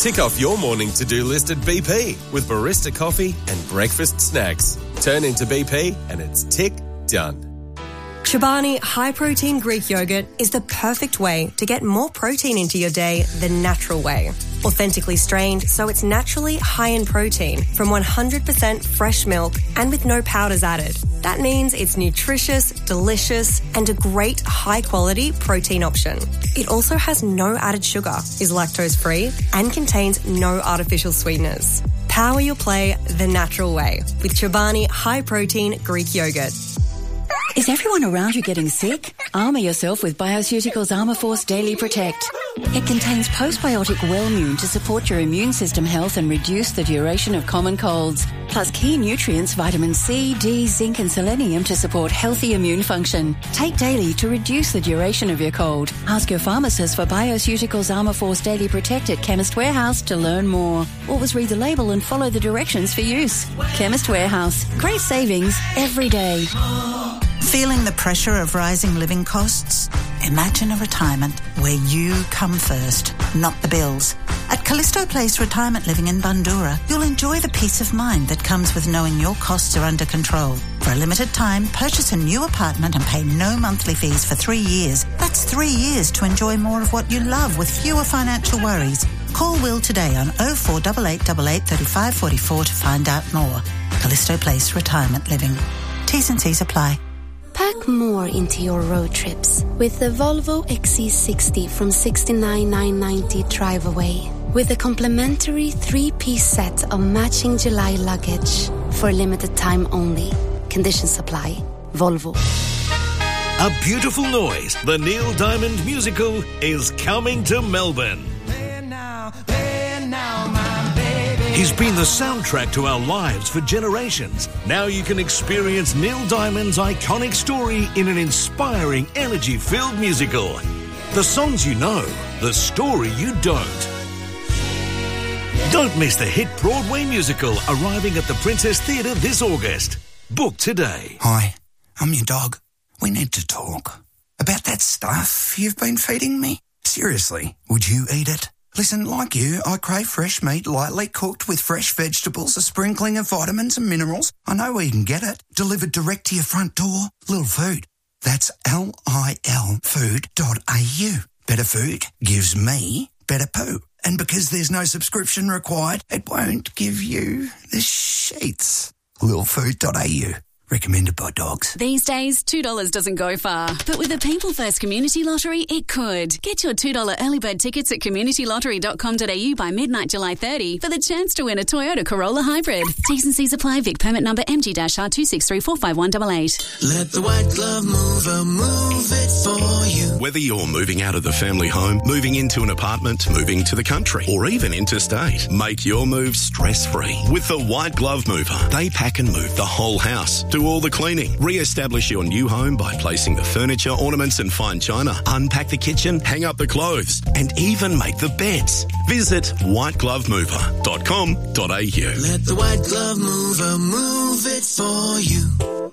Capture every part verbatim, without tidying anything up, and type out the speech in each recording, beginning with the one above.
Tick off your morning to-do list at B P with barista coffee and breakfast snacks. Turn into B P and it's tick done. Chobani high-protein Greek yogurt is the perfect way to get more protein into your day the natural way. Authentically strained, so it's naturally high in protein from one hundred percent fresh milk and with no powders added. That means it's nutritious, delicious, and a great high-quality protein option. It also has no added sugar, is lactose-free, and contains no artificial sweeteners. Power your play the natural way with Chobani high-protein Greek yogurt. Is everyone around you getting sick? Armour yourself with Bioceuticals Armourforce Daily Protect. It contains postbiotic Wellmune to support your immune system health and reduce the duration of common colds, plus key nutrients vitamin C, D, zinc and selenium to support healthy immune function. Take daily to reduce the duration of your cold. Ask your pharmacist for Bioceuticals Armourforce Daily Protect at Chemist Warehouse to learn more. Always read the label and follow the directions for use. Chemist Warehouse. Great savings every day. Feeling the pressure of rising living costs? Imagine a retirement where you come first, not the bills. At Callisto Place Retirement Living in Bundoora, you'll enjoy the peace of mind that comes with knowing your costs are under control. For a limited time, purchase a new apartment and pay no monthly fees for three years. That's three years to enjoy more of what you love with fewer financial worries. Call Will today on oh four eight eight eight eight, three five four four to find out more. Callisto Place Retirement Living. T's and C's apply. Pack more into your road trips with the Volvo X C sixty from sixty-nine thousand nine hundred ninety drive away. With a complimentary three-piece set of matching July luggage for a limited time only. Conditions supply. Volvo. A beautiful noise. The Neil Diamond musical is coming to Melbourne. He's been the soundtrack to our lives for generations. Now you can experience Neil Diamond's iconic story in an inspiring, energy-filled musical. The songs you know, the story you don't. Don't miss the hit Broadway musical arriving at the Princess Theatre this August. Book today. Hi, I'm your dog. We need to talk. About that stuff you've been feeding me. Seriously, would you eat it? Listen, like you, I crave fresh meat lightly cooked with fresh vegetables, a sprinkling of vitamins and minerals. I know where you can get it. Delivered direct to your front door. Lil Food. That's L I L food dot A U. Better food gives me better poo. And because there's no subscription required, it won't give you the sheets. Lil food dot A U. Recommended by dogs. These days, two dollars doesn't go far. But with the People First Community Lottery, it could. Get your two dollars early bird tickets at community lottery dot com dot a u by midnight July thirtieth for the chance to win a Toyota Corolla Hybrid. T's and C's apply. Vic permit number M G R two six three four five one eight eight. Let the White Glove Mover move it for you. Whether you're moving out of the family home, moving into an apartment, moving to the country, or even interstate, make your move stress-free with the White Glove Mover. They pack and move the whole house. Do all the cleaning. Re-establish your new home by placing the furniture, ornaments and fine china. Unpack the kitchen, hang up the clothes, and even make the beds. Visit white glove mover dot com dot a u. Let the White Glove Mover move it for you.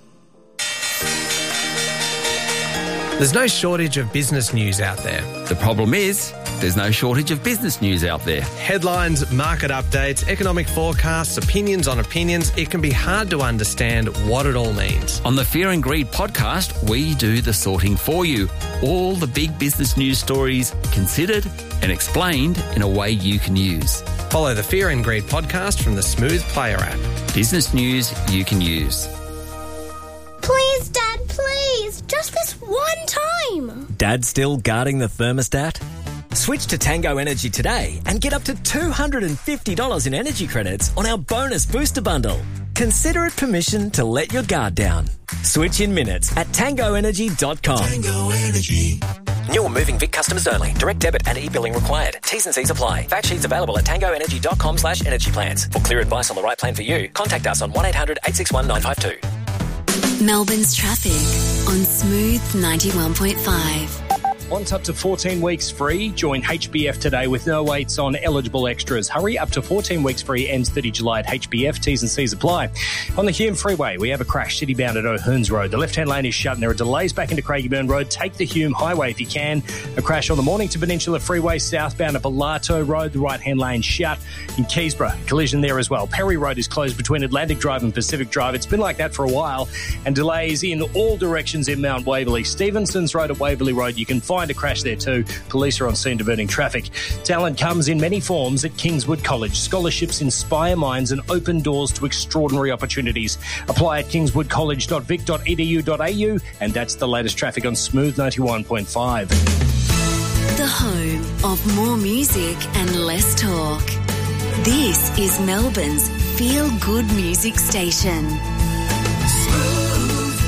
There's no shortage of business news out there. The problem is, there's no shortage of business news out there. Headlines, market updates, economic forecasts, opinions on opinions. It can be hard to understand what it all means. On the Fear and Greed podcast, we do the sorting for you. All the big business news stories considered and explained in a way you can use. Follow the Fear and Greed podcast from the Smooth Player app. Business news you can use. Please, Dad, please. Just this one time. Dad still guarding the thermostat? Switch to Tango Energy today and get up to two hundred fifty dollars in energy credits on our bonus booster bundle. Consider it permission to let your guard down. Switch in minutes at tango energy dot com. Tango Energy. New or moving Vic customers only. Direct debit and e-billing required. T's and C's apply. Fact sheets available at tango energy dot com slash energy plans. For clear advice on the right plan for you, contact us on one eight hundred eight six one nine five two. Melbourne's traffic on Smooth ninety-one point five. Want up to fourteen weeks free? Join H B F today with no waits on eligible extras. Hurry, up to fourteen weeks free, ends thirtieth of July at H B F. T's and C's apply. On the Hume Freeway, we have a crash city-bound at O'Hearns Road. The left-hand lane is shut and there are delays back into Craigieburn Road. Take the Hume Highway if you can. A crash on the Mornington Peninsula Freeway southbound at Bellato Road. The right-hand lane shut. In Keysborough, collision there as well. Perry Road is closed between Atlantic Drive and Pacific Drive. It's been like that for a while. And delays in all directions in Mount Waverley. Stevenson's Road at Waverley Road. You can find a crash there too. Police are on scene diverting traffic. Talent comes in many forms at Kingswood College. Scholarships inspire minds and open doors to extraordinary opportunities. Apply at kingswood college dot vic dot e d u dot a u, and that's the latest traffic on Smooth ninety-one point five. The home of more music and less talk. This is Melbourne's Feel Good Music Station. Smooth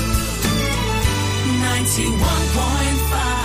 ninety-one point five.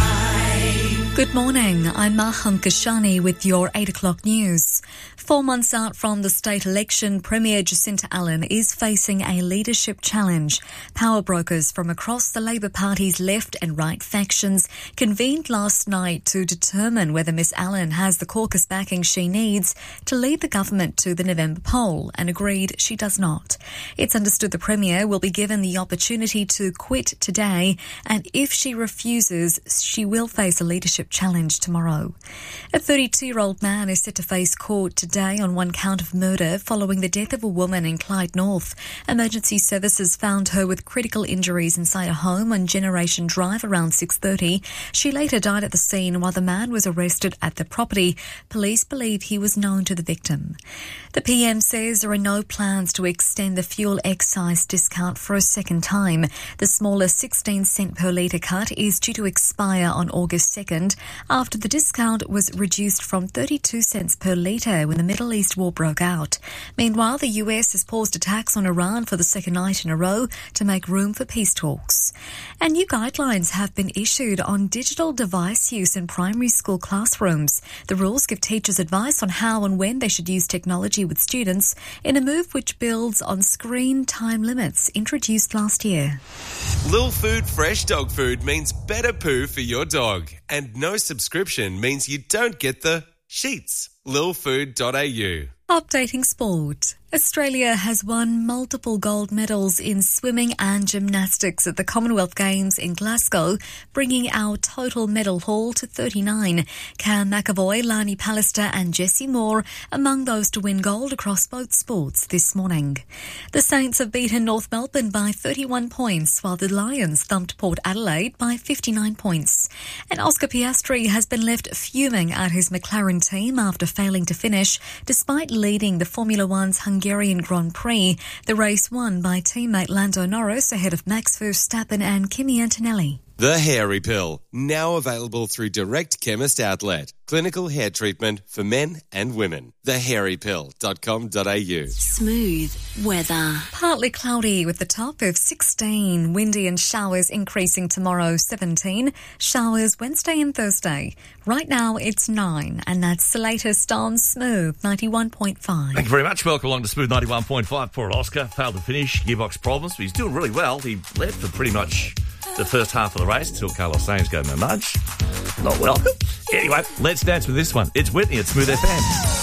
Good morning, I'm Maham Kashani with your eight o'clock news. Four months out from the state election, Premier Jacinta Allen is facing a leadership challenge. Power brokers from across the Labor Party's left and right factions convened last night to determine whether Miss Allen has the caucus backing she needs to lead the government to the November poll, and agreed she does not. It's understood the Premier will be given the opportunity to quit today, and if she refuses, she will face a leadership challenge tomorrow. A thirty-two-year-old man is set to face court today on one count of murder following the death of a woman in Clyde North. Emergency services found her with critical injuries inside a home on Generation Drive around six thirty. She later died at the scene while the man was arrested at the property. Police believe he was known to the victim. The P M says there are no plans to extend the fuel excise discount for a second time. The smaller sixteen cent per litre cut is due to expire on August second after the discount was reduced from thirty-two cents per litre when the Middle East war broke out. Meanwhile, the U S has paused attacks on Iran for the second night in a row to make room for peace talks. And new guidelines have been issued on digital device use in primary school classrooms. The rules give teachers advice on how and when they should use technology with students in a move which builds on screen time limits introduced last year. Lil Food Fresh Dog Food means better poo for your dog. And no subscription means you don't get the sheets. lil food dot a u. Updating sport. Australia has won multiple gold medals in swimming and gymnastics at the Commonwealth Games in Glasgow, bringing our total medal haul to thirty-nine. Cam McAvoy, Lani Pallister and Jessie Moore among those to win gold across both sports this morning. The Saints have beaten North Melbourne by thirty-one points, while the Lions thumped Port Adelaide by fifty-nine points. And Oscar Piastri has been left fuming at his McLaren team after failing to finish, despite leading the Formula One's Hungarian Grand Prix. The race won by teammate Lando Norris ahead of Max Verstappen and Kimi Antonelli. The Hairy Pill, now available through Direct Chemist Outlet. Clinical hair treatment for men and women. the hairy pill dot com dot a u. Smooth weather. Partly cloudy with the top of sixteen. Windy and showers increasing tomorrow, seventeen. Showers Wednesday and Thursday. Right now it's nine, and that's the latest on Smooth ninety-one point five. Thank you very much. Welcome along to Smooth ninety-one point five. Poor Oscar failed to finish, gearbox problems, but he's doing really well. He led for pretty much the first half of the race until Carlos Sainz gave him a nudge. Not welcome. Anyway, let's dance with this one. It's Whitney at Smooth F M.